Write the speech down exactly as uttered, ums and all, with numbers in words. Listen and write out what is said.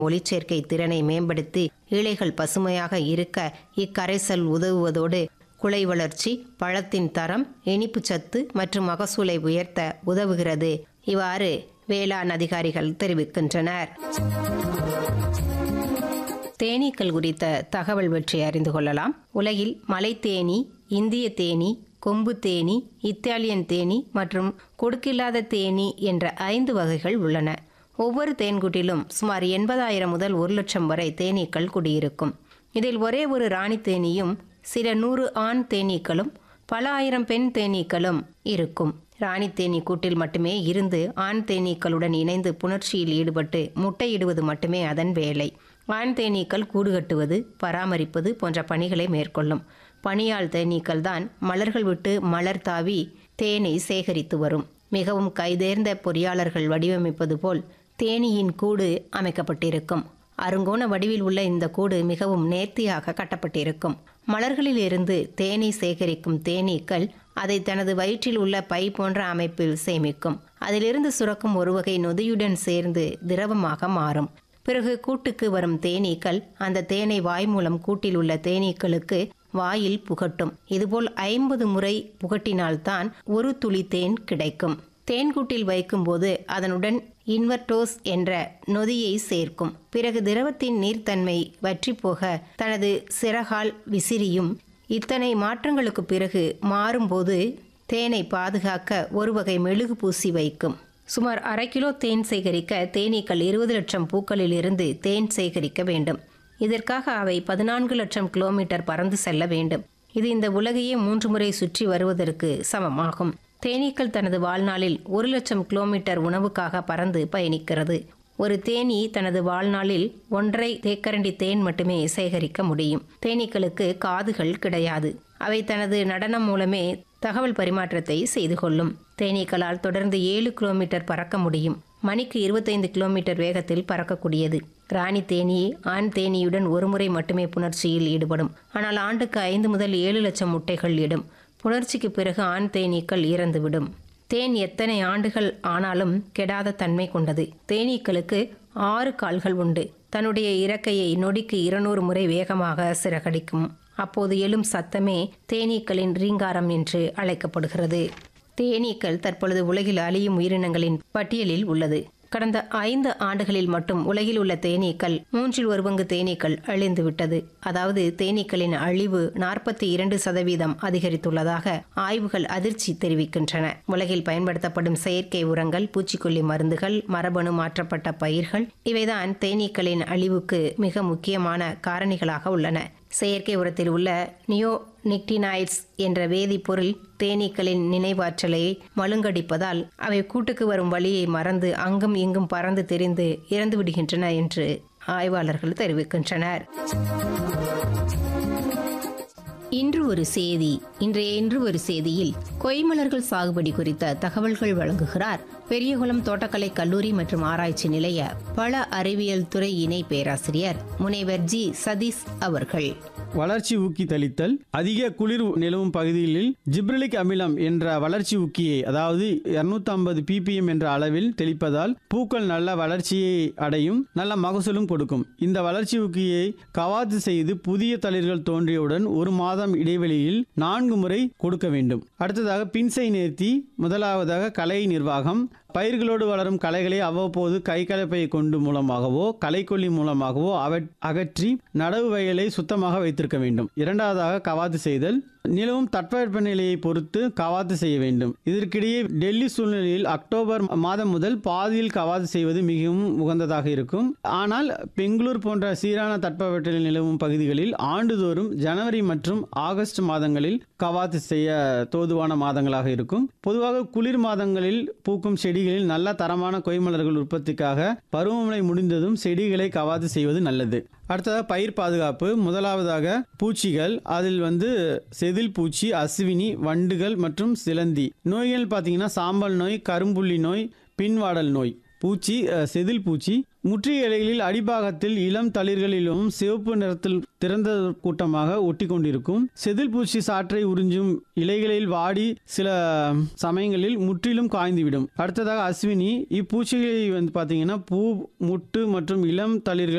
ஒளிச்சேர்க்கை திறனை மேம்படுத்தி இலைகள் பசுமையாக இருக்க இக்கரைசல் உதவுவதோடு குலை வளர்ச்சி, பழத்தின் தரம், இனிப்பு சத்து மற்றும் மகசூலை உயர்த்த உதவுகிறது. இவ்வாறு வேளாண் அதிகாரிகள் தெரிவிக்கின்றனர். தேனீக்கள் குறித்த தகவல் பற்றி அறிந்து கொள்ளலாம். உலகில் மலைத்தேனி, இந்திய தேனி, கொம்பு தேனி, இத்தாலியன் தேனி மற்றும் கொடுக்கில்லாத தேனி என்ற ஐந்து வகைகள் உள்ளன. ஒவ்வொரு தேன்கூட்டிலும் சுமார் எண்பதாயிரம் முதல் ஒரு லட்சம் வரை தேனீக்கள் குடியிருக்கும். இதில் ஒரே ஒரு ராணி தேனியும் சில நூறு ஆண் தேனீக்களும் பல ஆயிரம் பெண் தேனீக்களும் இருக்கும். ராணி தேனி கூட்டில் மட்டுமே இருந்து ஆண் தேனீக்களுடன் இணைந்து புணர்ச்சியில் ஈடுபட்டு முட்டையிடுவது மட்டுமே அதன் வேலை. ஆண் தேனீக்கள் கூடு கட்டுவது, பராமரிப்பது போன்ற பணிகளை மேற்கொள்ளும். பணியாள் தேனீக்கள் தான் மலர்கள் விட்டு மலர் தாவி தேனை சேகரித்து வரும். மிகவும் கைதேர்ந்த பொறியாளர்கள் வடிவமைப்பது போல் தேனீயின் கூடு அமைக்கப்பட்டிருக்கும். அருங்கோண வடிவில் உள்ள இந்த கூடு மிகவும் நேர்த்தியாக கட்டப்பட்டிருக்கும். மலர்களில் இருந்து தேனை சேகரிக்கும் தேனீக்கள் அதை தனது வயிற்றில் உள்ள பை போன்ற அமைப்பில் சேமிக்கும். அதிலிருந்து சுரக்கும் ஒரு வகை நொதியுடன் சேர்ந்து திரவமாக மாறும். பிறகு கூட்டுக்கு வரும் தேனீக்கள் அந்த தேனை வாய் மூலம் கூட்டில் உள்ள தேனீக்களுக்கு வாயில் புகட்டும். இதுபோல் ஐம்பது முறை புகட்டினால்தான் ஒரு துளி தேன் கிடைக்கும். தேன்கூட்டில் வைக்கும்போது அதனுடன் இன்வெர்டோஸ் என்ற நொதியை சேர்க்கும். பிறகு திரவத்தின் நீர்த்தன்மை வற்றி போக தனது சிறகால் விசிறியும். இத்தனை மாற்றங்களுக்கு பிறகு மாறும்போது தேனை பாதுகாக்க ஒரு வகை மெழுகு பூசி வைக்கும். சுமார் அரை கிலோ தேன் சேகரிக்க தேனீக்கள் இருபது லட்சம் பூக்களில் இருந்து தேன் சேகரிக்க வேண்டும். இதற்காக அவை பதினான்கு லட்சம் கிலோமீட்டர் பறந்து செல்ல வேண்டும். இது இந்த உலகையே மூன்று முறை சுற்றி வருவதற்கு சமமாகும். தேனீக்கள் தனது வாழ்நாளில் ஒரு லட்சம் கிலோமீட்டர் உணவுக்காக பறந்து பயணிக்கிறது. ஒரு தேனீ தனது வாழ்நாளில் ஒன்றை தேக்கரண்டி தேன் மட்டுமே சேகரிக்க முடியும். தேனீக்களுக்கு காதுகள் கிடையாது. அவை தனது நடனம் மூலமே தகவல் பரிமாற்றத்தை செய்து கொள்ளும். தேனீக்களால் தொடர்ந்து ஏழு கிலோமீட்டர் பறக்க முடியும். மணிக்கு இருபத்தைந்து கிலோமீட்டர் வேகத்தில் பறக்கக்கூடியது. ராணி தேனி ஆண் தேனியுடன் ஒரு முறை மட்டுமே புணர்ச்சியில் ஈடுபடும். ஆனால் ஆண்டுக்கு ஐந்து முதல் ஏழு லட்சம் முட்டைகள் இடும். புணர்ச்சிக்கு பிறகு ஆண் தேனீக்கள் இறந்துவிடும். தேன் எத்தனை ஆண்டுகள் ஆனாலும் கெடாத தன்மை கொண்டது. தேனீக்களுக்கு ஆறு கால்கள் உண்டு. தன்னுடைய இறக்கையை நொடிக்கு இருநூறு முறை வேகமாக சிறகடிக்கும். அப்போது எழும் சத்தமே தேனீக்களின் ரீங்காரம் என்று அழைக்கப்படுகிறது. தேனீக்கள் தற்பொழுது உலகில் அழியும் உயிரினங்களின் பட்டியலில் உள்ளது. கடந்த ஐந்து ஆண்டுகளில் மட்டும் உலகில் உள்ள தேனீக்கள் மூன்றில் ஒரு பங்கு தேனீக்கள் அழிந்துவிட்டது. அதாவது தேனீக்களின் அழிவு நாற்பத்தி இரண்டு சதவீதம் அதிகரித்துள்ளதாக ஆய்வுகள் அதிர்ச்சி தெரிவிக்கின்றன. உலகில் பயன்படுத்தப்படும் செயற்கை உரங்கள், பூச்சிக்கொல்லி மருந்துகள், மரபணு மாற்றப்பட்ட பயிர்கள் இவைதான் தேனீக்களின் அழிவுக்கு மிக முக்கியமான காரணிகளாக உள்ளன. செயற்கை உரத்தில் உள்ள நியோனிக்டினாய்ட்ஸ் என்ற வேதிப்பொருள் தேனீக்களின் நினைவாற்றலை மழுங்கடிப்பதால் அவை கூட்டுக்கு வரும் வழியை மறந்து அங்கும் இங்கும் பறந்து திரிந்து இறந்து விடுகின்றன என்று ஆய்வாளர்கள் தெரிவிக்கின்றனர். இன்று ஒரு செய்தி. இன்றைய இன்று ஒரு செய்தியில் கொய்மலர்கள் சாகுபடி குறித்த தகவல்கள் வழங்குகிறார் பெரியகுளம் தோட்டக்கலை கல்லூரி மற்றும் ஆராய்ச்சி நிலைய பல அறிவியல் துறை இணை பேராசிரியர் முனைவர் ஜி சதீஷ் அவர்கள். வளர்ச்சி ஊக்கி தெளித்தல். அதிக குளிர் நிலவும் பகுதிகளில் ஜிப்ரலிக் அமிலம் என்ற வளர்ச்சி ஊக்கியை அதாவது இருநூத்தி ஐம்பது பிபிஎம் என்ற அளவில் தெளிப்பதால் பூக்கள் நல்ல வளர்ச்சியை அடையும், நல்ல மகசூலும் கொடுக்கும். இந்த வளர்ச்சி ஊக்கியை கவாத்து செய்து புதிய தளிர்கள் தோன்றியவுடன் ஒரு மாதம் இடைவெளியில் நான்கு முறை கொடுக்க வேண்டும். அடுத்ததாக பின்சை நேர்த்தி. முதலாவதாக கலை நிர்வாகம். பயிர்களோடு வளரும் களைகளை அவ்வப்போது கைக்கலப்பை கொண்டு மூலமாகவோ களைக்கொல்லி மூலமாகவோ அகற்றி நடவு வயலை சுத்தமாக வைத்திருக்க வேண்டும். இரண்டாவதாக கவாத்து செய்தல். நிலவும் தட்பவெப்பநிலையை பொறுத்து கவாத்து செய்ய வேண்டும். இதற்கிடையே டெல்லி சூழ்நிலையில் அக்டோபர் மாதம் முதல் பாதியில் கவாத்து செய்வது மிகவும் உகந்ததாக இருக்கும். ஆனால் பெங்களூர் போன்ற சீரான தட்பவெப்பநிலை நிலவும் பகுதிகளில் ஆண்டுதோறும் ஜனவரி மற்றும் ஆகஸ்ட் மாதங்களில் கவாத்து செய்ய தோதுவான மாதங்களாக இருக்கும். பொதுவாக குளிர் மாதங்களில் பூக்கும் செடிகளில் நல்ல தரமான கொய்மலர்கள் உற்பத்திக்காக பருவமழை முடிந்ததும் செடிகளை கவாத்து செய்வது நல்லது. அடுத்ததாக பயிர் பாதுகாப்பு. முதலாவதாக பூச்சிகள். அதில் வந்து செதில் பூச்சி, அஸ்வினி, வண்டுகள் மற்றும் சிலந்தி. நோய்கள் பார்த்தீங்கன்னா சாம்பல் நோய், கரும்புள்ளி நோய், பின்வாடல் நோய். பூச்சி செதில் பூச்சி முற்றிய இலைகளில் அடிபாகத்தில் இளம் தளிர்களிலும் சிவப்பு நிறத்தில் திறந்த கூட்டமாக ஒட்டி கொண்டிருக்கும். செதில் பூச்சி சாற்றை உறிஞ்சும் இலைகளில் வாடி சில சமயங்களில் முற்றிலும் காய்ந்துவிடும். அடுத்ததாக அஸ்வினி. இப்பூச்சிகளை வந்து பார்த்தீங்கன்னா பூ, முட்டு மற்றும் இளம் தளிர்கள்